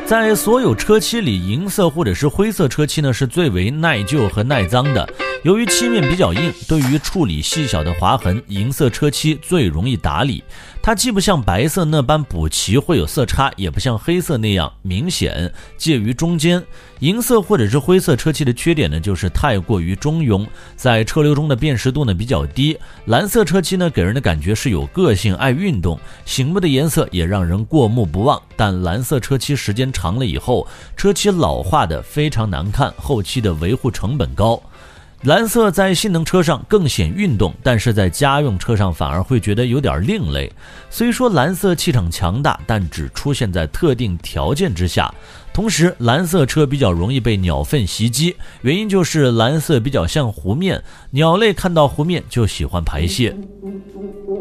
在所有车漆里，银色或者是灰色车漆呢是最为耐旧和耐脏的。由于漆面比较硬，对于处理细小的划痕，银色车漆最容易打理。它既不像白色那般补漆会有色差，也不像黑色那样明显，介于中间。银色或者是灰色车漆的缺点呢，就是太过于中庸，在车流中的辨识度呢比较低。蓝色车漆呢给人的感觉是有个性、爱运动，醒目的颜色也让人过目不忘。但蓝色车漆时间长了以后，车漆老化的非常难看，后期的维护成本高。蓝色在性能车上更显运动，但是在家用车上反而会觉得有点另类。虽说蓝色气场强大，但只出现在特定条件之下。同时，蓝色车比较容易被鸟粪袭击，原因就是蓝色比较像湖面，鸟类看到湖面就喜欢排泄。